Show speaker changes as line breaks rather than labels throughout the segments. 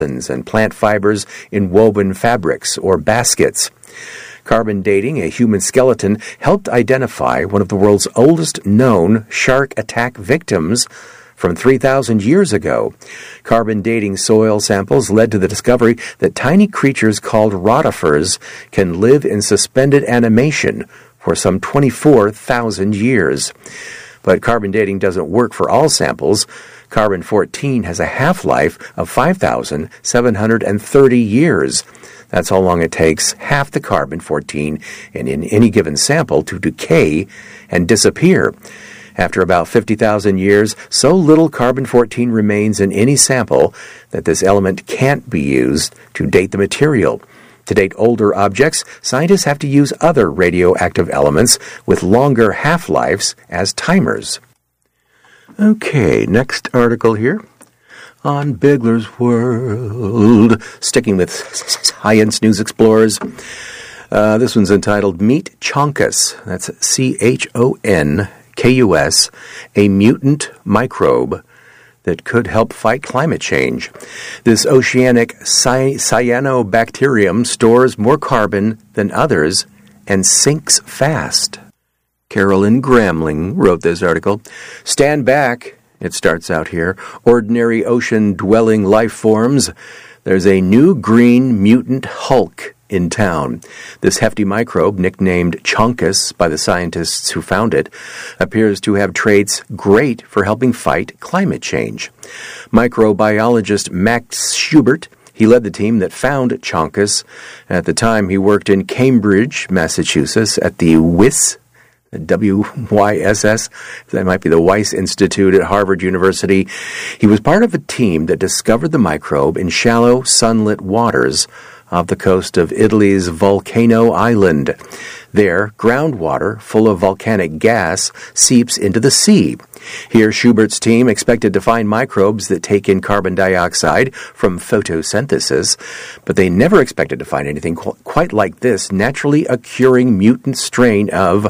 and plant fibers in woven fabrics or baskets. Carbon dating a human skeleton helped identify one of the world's oldest known shark attack victims from 3,000 years ago. Carbon dating soil samples led to the discovery that tiny creatures called rotifers can live in suspended animation for some 24,000 years. But carbon dating doesn't work for all samples. Carbon-14 has a half-life of 5,730 years. That's how long it takes half the carbon-14 in any given sample to decay and disappear. After about 50,000 years, so little carbon-14 remains in any sample that this element can't be used to date the material. To date older objects, scientists have to use other radioactive elements with longer half-lives as timers. Okay, next article here on Bigler's World. Sticking with Science News Explorers. This one's entitled Meet Chonkus. That's Chonkus, a mutant microbe that could help fight climate change. This oceanic cyanobacterium stores more carbon than others and sinks fast. Carolyn Gramling wrote this article. Stand back, it starts out here. Ordinary ocean-dwelling life forms. There's a new green mutant Hulk in town. This hefty microbe, nicknamed Chonkus by the scientists who found it, appears to have traits great for helping fight climate change. Microbiologist Max Schubert, he led the team that found Chonkus. At the time, he worked in Cambridge, Massachusetts, at the WYSS, W-Y-S-S, that might be the Weiss Institute at Harvard University. He was part of a team that discovered the microbe in shallow, sunlit waters off the coast of Italy's Volcano Island. There, groundwater full of volcanic gas seeps into the sea. Here, Schubert's team expected to find microbes that take in carbon dioxide from photosynthesis, but they never expected to find anything quite like this naturally occurring mutant strain of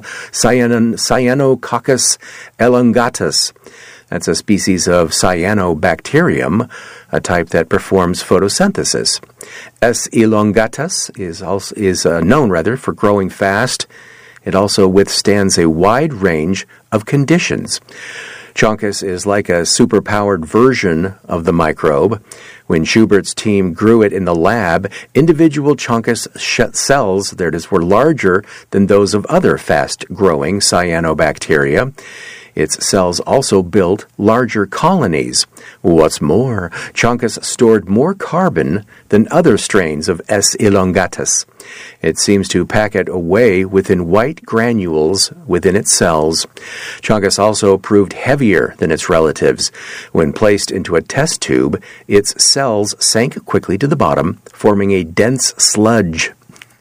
Cyanococcus elongatus. That's a species of cyanobacterium, a type that performs photosynthesis. S. elongatus is known for growing fast. It also withstands a wide range of conditions. Chonkus is like a superpowered version of the microbe. When Schubert's team grew it in the lab, individual Chonkus cells were larger than those of other fast-growing cyanobacteria. Its cells also built larger colonies. What's more, Chonkus stored more carbon than other strains of S. elongatus. It seems to pack it away within white granules within its cells. Chonkus also proved heavier than its relatives. When placed into a test tube, its cells sank quickly to the bottom, forming a dense sludge.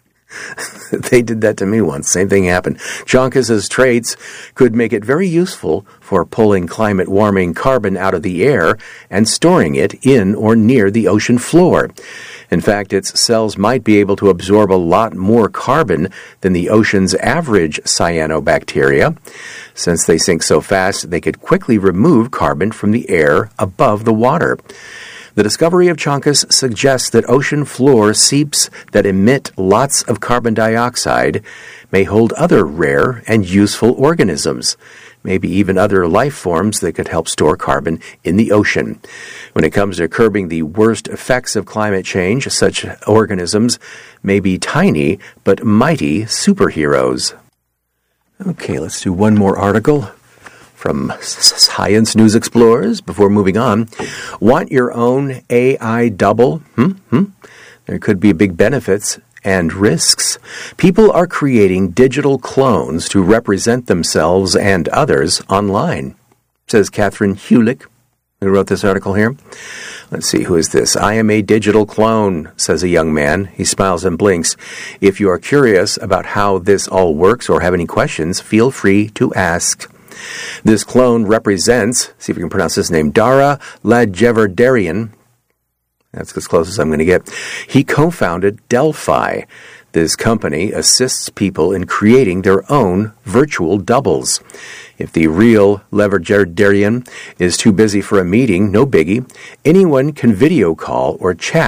They did that to me once. Same thing happened. Chonkus's traits could make it very useful for pulling climate-warming carbon out of the air and storing it in or near the ocean floor. In fact, its cells might be able to absorb a lot more carbon than the ocean's average cyanobacteria. Since they sink so fast, they could quickly remove carbon from the air above the water. The discovery of Chonkus suggests that ocean floor seeps that emit lots of carbon dioxide may hold other rare and useful organisms, maybe even other life forms that could help store carbon in the ocean. When it comes to curbing the worst effects of climate change, such organisms may be tiny but mighty superheroes. Okay, let's do one more article from Science News Explorers before moving on. Want your own AI double? There could be big benefits and risks. People are creating digital clones to represent themselves and others online, says Catherine Hulick, who wrote this article here. Let's see, who is this? I am a digital clone, says a young man. He smiles and blinks. If you are curious about how this all works or have any questions, feel free to ask. This clone represents, see if we can pronounce this name, Dara Lajeverdarian. That's as close as I'm going to get. He co-founded Delphi. This company assists people in creating their own virtual doubles. If the real Levergerian is too busy for a meeting, no biggie. Anyone can video call or chat